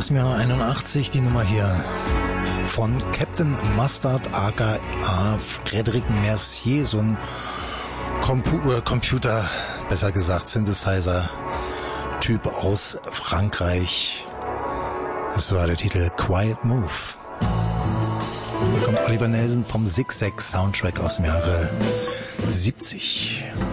aus dem Jahr 81, die Nummer hier von Captain Mustard aka Frédéric Mercier, so ein Computer, besser gesagt Synthesizer-Typ aus Frankreich. Das war der Titel Quiet Move. Hier kommt Oliver Nelson vom Zigzag Soundtrack aus dem Jahre 70.